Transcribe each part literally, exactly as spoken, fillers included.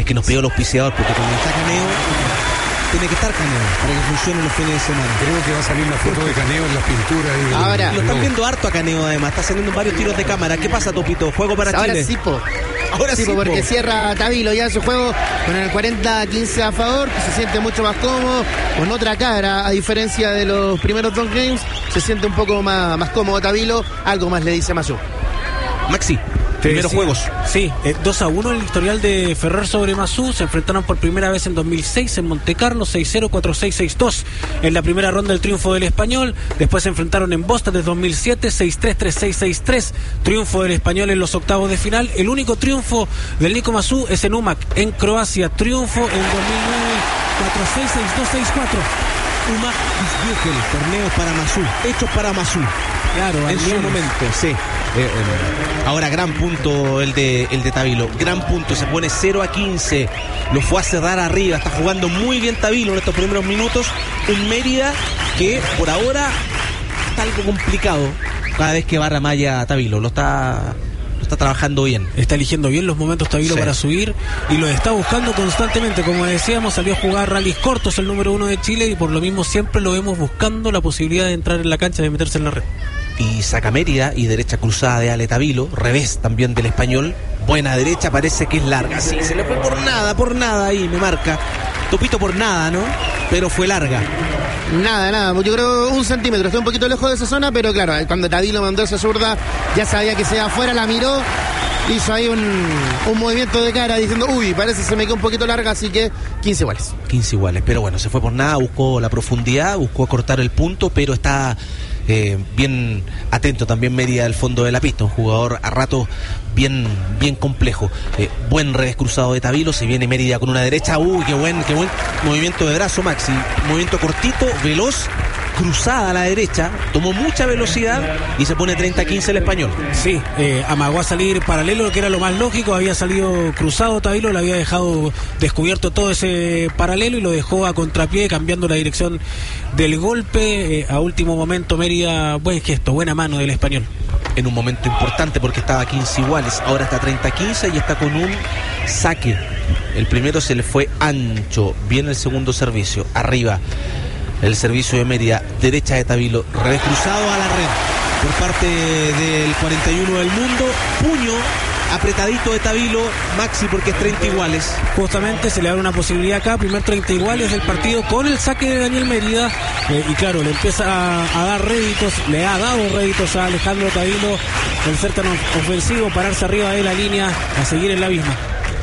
Es que nos pidió el auspiciador, porque cuando está Caneo, tiene que estar Caneo para que funcione los fines de semana. Creo que va a salir una foto de Caneo en las pinturas. Y Ahora, lo están viendo harto a Caneo, además. Está saliendo varios tiros de cámara. ¿Qué pasa, Topito? Juego para ahora Chile. sí, po. Ahora sí, sí, po, porque po. cierra Tavilo ya su juego con el cuarenta a quince a favor, que se siente mucho más cómodo, con otra cara, a diferencia de los primeros dos games, se siente un poco más, más cómodo Tavilo, algo más le dice Masú. Maxi, primeros sí, juegos. Sí, eh, dos a uno el historial de Ferrer sobre Masú. Se enfrentaron por primera vez en dos mil seis en Montecarlo, seis cero, cuatro seis, seis dos. En la primera ronda el triunfo del Español. Después se enfrentaron en Boston desde dos mil siete, seis tres, tres seis, seis tres. Triunfo del Español en los octavos de final. El único triunfo del Nico Masú es en Umag, en Croacia. Triunfo en dos mil nueve, cuatro seis, seis dos, seis cuatro. Umag Isbügel, torneos para Masú, hechos para Masú. Claro, En su momento, sí. Eh, eh, ahora, gran punto el de el de Tavilo. Gran punto, se pone cero a quince. Lo fue a cerrar arriba. Está jugando muy bien Tavilo en estos primeros minutos. Un Mérida que por ahora está algo complicado cada vez que va a Ramaya Tavilo. Lo está, lo está trabajando bien. Está eligiendo bien los momentos Tavilo Sí. para subir y lo está buscando constantemente. Como decíamos, salió a jugar rallies cortos el número uno de Chile y por lo mismo siempre lo vemos buscando la posibilidad de entrar en la cancha, de meterse en la red. Y saca Mérida y derecha cruzada de Ale Tavilo, revés también del Español. Buena derecha, parece que es larga. Sí, se le fue por nada, por nada ahí, me marca. Topito por nada, ¿no? Pero fue larga. Nada, nada, yo creo un centímetro, estoy un poquito lejos de esa zona, pero claro, cuando Tavilo mandó esa zurda, ya sabía que se iba afuera, la miró, hizo ahí un, un movimiento de cara diciendo, uy, parece que se me quedó un poquito larga, así que quince iguales. quince iguales, pero bueno, se fue por nada, buscó la profundidad, buscó acortar el punto, pero está eh, bien atento también Mérida del fondo de la pista, un jugador a rato bien, bien complejo. Eh, buen revés cruzado de Tavilo, se viene Mérida con una derecha, uy, qué buen, qué buen movimiento de brazo, Maxi, movimiento cortito, veloz, cruzada a la derecha, tomó mucha velocidad y se pone treinta a quince el Español. Sí, eh, amagó a salir paralelo, que era lo más lógico. Había salido cruzado Tavilo, le había dejado descubierto todo ese paralelo y lo dejó a contrapié, cambiando la dirección del golpe. Eh, a último momento Mérida, buen gesto, buena mano del Español. En un momento importante porque estaba a quince iguales, ahora está treinta a quince y está con un saque. El primero se le fue ancho, viene el segundo servicio, arriba el servicio de Mérida, derecha de Tavilo, revés cruzado a la red por parte del cuarenta y uno del mundo, puño apretadito de Tavilo, Maxi, porque es treinta iguales. Justamente se le abre una posibilidad acá, primer treinta iguales del partido con el saque de Daniel Mérida, eh, y claro, le empieza a, a dar réditos, le ha dado réditos a Alejandro Tavilo, el cercano ofensivo, pararse arriba de la línea, a seguir en la misma.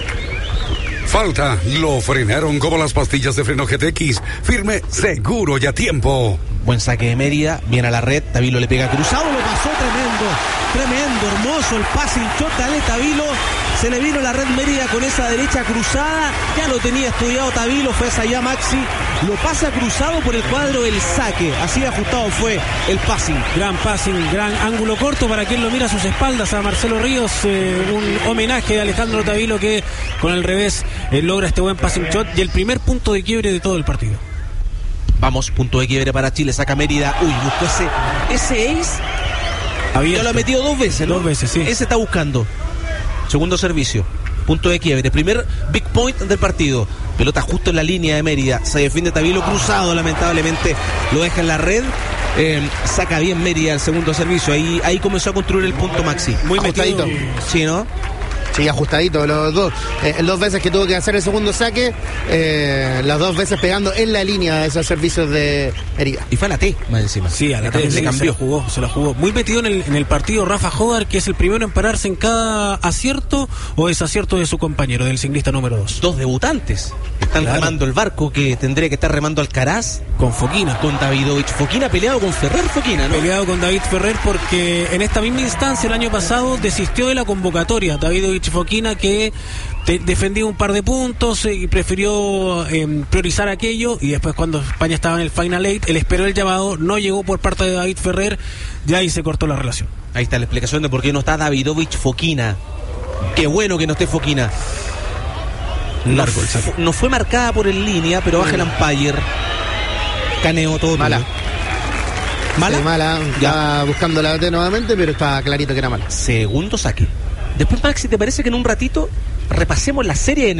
Falta, lo frenaron como las pastillas de freno G T X, firme, seguro y a tiempo. Buen saque de Mérida, viene a la red, Tavilo le pega cruzado, lo pasó tremendo, tremendo, hermoso el pase hinchota de Tavilo, se le vino la red Mérida con esa derecha cruzada, ya lo tenía estudiado Tavilo, fue hacia allá Maxi, lo pasa cruzado por el cuadro del saque, así ajustado fue el passing. Gran passing, gran ángulo corto para quien lo mira a sus espaldas, a Marcelo Ríos, eh, un homenaje a Alejandro Tavilo que con el revés eh, logra este buen passing shot y el primer punto de quiebre de todo el partido. Vamos, punto de quiebre para Chile, saca Mérida, uy, buscó ese, ese ace, Abierto. ya lo ha metido dos veces, ¿no? Dos veces, sí. Ese está buscando, segundo servicio, punto de quiebre, primer big point del partido, pelota justo en la línea de Mérida, se defiende Tavilo cruzado, lamentablemente lo deja en la red, eh, saca bien Mérida el segundo servicio, ahí, ahí comenzó a construir el punto Maxi. Muy ajustadito. Sí, ¿no? Sí, ajustadito, los dos. Eh, dos veces que tuvo que hacer el segundo saque, eh, las dos veces pegando en la línea de esos servicios de Mérida. Y fue a la T, más encima. Sí, a la También T, se sí, cambió. Se la jugó, se la jugó. Muy metido en el, en el partido Rafa Jodar, que es el primero en pararse en cada acierto o desacierto de su compañero, del ciclista número dos. Dos debutantes están Claro. remando el barco que tendría que estar remando Alcaraz Con Foquina. con Davidovich. Foquina peleado con Ferrer Foquina, ¿no? Peleado con David Ferrer porque en esta misma instancia el año pasado desistió de la convocatoria Davidovich Foquina, que te, defendía un par de puntos y prefirió eh, priorizar aquello, y después cuando España estaba en el Final Eight, él esperó el llamado, no llegó por parte de David Ferrer, ya ahí se cortó la relación. Ahí está la explicación de por qué no está Davidovich Foquina. Qué bueno que no esté Foquina. No, Largo el saque. fu- no fue marcada por el línea, pero baja el umpire. Caneo todo. Mala. tuyo. ¿Mala? Sí, mala. Ya. Estaba buscando la T nuevamente, pero estaba clarito que era mala. Segundo saque. Después, Maxi, ¿te parece que en un ratito repasemos la serie en